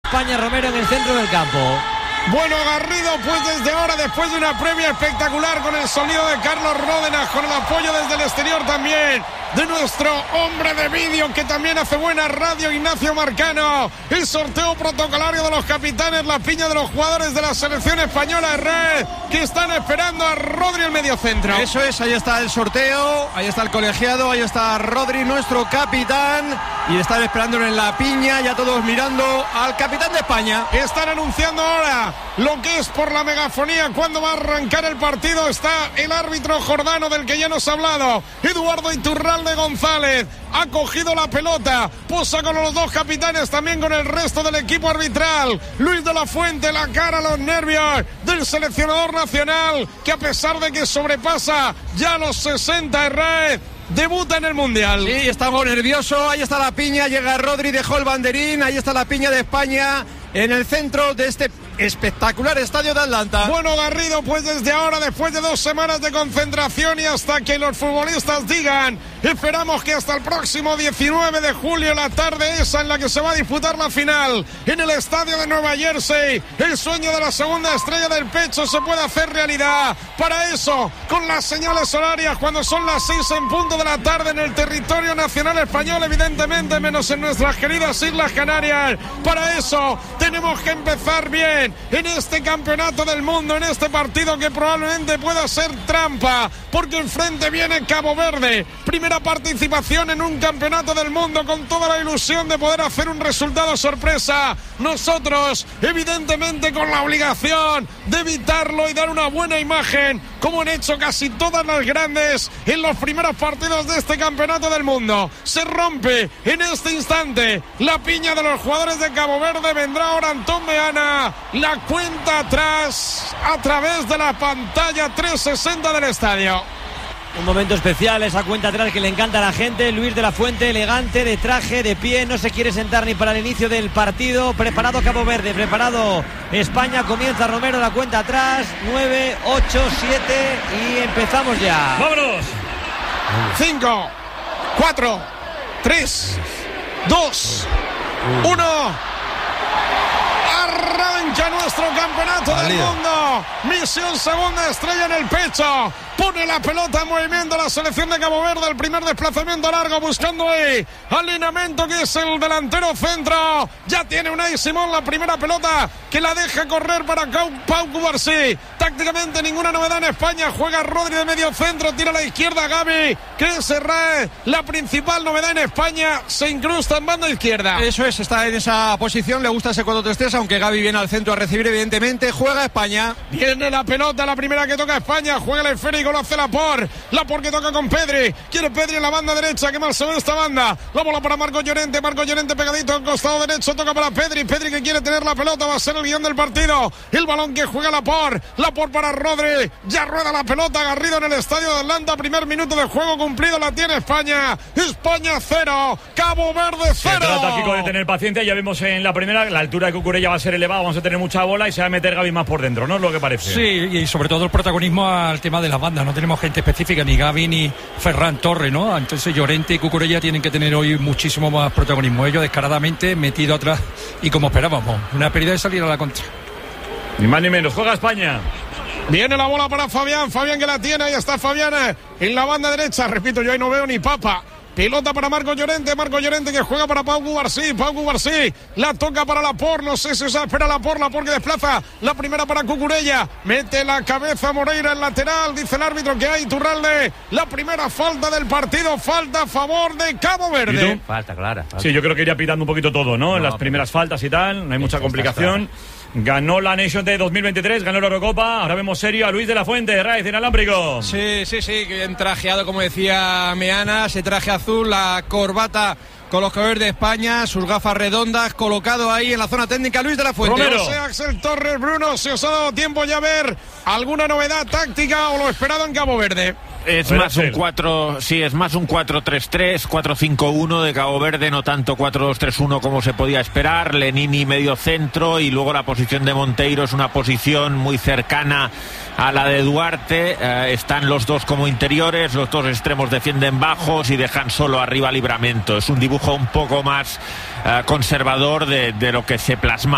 España. Romero en el centro del campo. Bueno, Garrido, pues desde ahora, después de una previa espectacular con el sonido de Carlos Ródenas, con el apoyo desde el exterior también de nuestro hombre de vídeo que también hace buena radio, Ignacio Marcano. El sorteo protocolario de los capitanes, la piña de los jugadores de la selección española de red que están esperando a Rodri el mediocentro. Eso es, ahí está el sorteo, ahí está el colegiado, ahí está Rodri, nuestro capitán, y están esperándolo en la piña, ya todos mirando al capitán de España. Están anunciando ahora lo que es por la megafonía cuando va a arrancar el partido. Está el árbitro jordano del que ya nos ha hablado, Eduardo Iturralde González. Ha cogido la pelota, posa con los dos capitanes, también con el resto del equipo arbitral. Luis de la Fuente, la cara, los nervios del seleccionador nacional, que a pesar de que sobrepasa ya los 60 en red, debuta en el Mundial. Sí, estamos nerviosos, ahí está la piña, llega Rodri, dejó el banderín, ahí está la piña de España en el centro de este espectacular estadio de Atlanta. Bueno, Garrido, pues desde ahora, después de 2 semanas de concentración y hasta que los futbolistas digan, esperamos que hasta el próximo 19 de julio, la tarde esa en la que se va a disputar la final en el estadio de Nueva Jersey, el sueño de la segunda estrella del pecho se puede hacer realidad. Para eso, con las señales horarias, cuando son las 6 en punto de la tarde en el territorio nacional español, evidentemente menos en nuestras queridas Islas Canarias, para eso tenemos que empezar bien en este campeonato del mundo, en este partido que probablemente pueda ser trampa, porque enfrente viene Cabo Verde, primera participación en un campeonato del mundo, con toda la ilusión de poder hacer un resultado sorpresa. Nosotros, evidentemente, con la obligación de evitarlo y dar una buena imagen, como han hecho casi todas las grandes en los primeros partidos de este campeonato del mundo. Se rompe en este instante la piña de los jugadores de Cabo Verde. Vendrá ahora Antón Meana, la cuenta atrás a través de la pantalla 360 del estadio. Un momento especial, esa cuenta atrás que le encanta a la gente. Luis de la Fuente, elegante, de traje, de pie, no se quiere sentar ni para el inicio del partido. Preparado Cabo Verde, preparado España, comienza Romero, la cuenta atrás, 9, 8, 7 y empezamos ya. ¡Vámonos! 5, 4, 3, 2, 1... Arranca nuestro campeonato del mundo. Misión segunda estrella en el pecho. Pone la pelota en movimiento la selección de Cabo Verde. El primer desplazamiento largo buscando ahí al lineamento que es el delantero centro. Ya tiene Unai Simón la primera pelota que la deja correr para Pau Cubarsí. Tácticamente ninguna novedad en España. Juega Rodri de medio centro. Tira a la izquierda Gavi. Cris Herrera. La principal novedad en España se incrusta en banda izquierda. Eso es, está en esa posición. Le gusta ese 4-3-3, aunque Gavi viene al centro a recibir, evidentemente. Juega España. Viene la pelota, la primera que toca España. Juega el esférico, lo hace Laporte que toca con Pedri. Quiere Pedri en la banda derecha. Qué mal se ve esta banda. La bola para Marco Llorente. Marco Llorente pegadito al costado derecho. Toca para Pedri. Pedri que quiere tener la pelota. Va a ser el guión del partido. El balón que juega Laporte para Rodri. Ya rueda la pelota. Garrido en el estadio de Atlanta. Primer minuto de juego cumplido. La tiene España. España 0. Cabo Verde 0. Se trata, Kiko, de tener paciencia. Ya vemos en la primera la altura de Cucurella va a ser elevada. Vamos a tener mucha bola y se va a meter Gavi más por dentro, ¿no? Es lo que parece. Sí, y sobre todo el protagonismo al tema de las bandas. No tenemos gente específica, ni Gavi ni Ferran Torres, ¿no? Entonces Llorente y Cucurella tienen que tener hoy muchísimo más protagonismo. Ellos descaradamente metido atrás y como esperábamos, una pérdida de salir a la contra. Ni más ni menos. Juega España. Viene la bola para Fabián. Fabián que la tiene. Ahí está Fabián en la banda derecha. Repito, yo ahí no veo ni papa. Pelota para Marco Llorente que juega para Pau Cubarsí. La toca para Laporte. No sé si se espera Laporte que desplaza la primera para Cucurella. Mete la cabeza Moreira en lateral. Dice el árbitro que hay Iturralde. La primera falta del partido. Falta a favor de Cabo Verde. Falta clara. Sí, yo creo que iría pitando un poquito todo, ¿no? En las primeras faltas y tal. No hay mucha complicación. Ganó la Nation de 2023, ganó la Eurocopa. Ahora vemos serio a Luis de la Fuente, Raiz inalámbrico. Sí, bien trajeado, como decía Meana, ese traje azul, la corbata con los colores de España, sus gafas redondas, colocado ahí en la zona técnica Luis de la Fuente. Romero. José Axel Torres, Bruno, si os ha dado tiempo ya a ver alguna novedad táctica o lo esperado en Cabo Verde. Es más un 4-3-3, 4-5-1 de Cabo Verde, no tanto 4-2-3-1 como se podía esperar. Lenini medio centro y luego la posición de Monteiro es una posición muy cercana a la de Duarte. Están los dos como interiores, los dos extremos defienden bajos y dejan solo arriba Livramento. Es un dibujo un poco más conservador de lo que se plasma